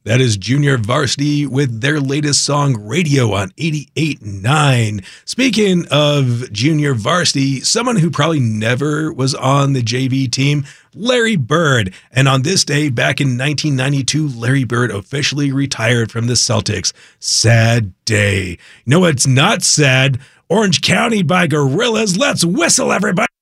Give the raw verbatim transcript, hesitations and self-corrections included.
That is Junior Varsity with their latest song, Radio, on eighty-eight point nine. Speaking of Junior Varsity, someone who probably never was on the J V team, Larry Bird. And on this day, back in nineteen ninety-two, Larry Bird officially retired from the Celtics. Sad day. You know what's not sad? Orange County by Gorillaz. Let's whistle, everybody.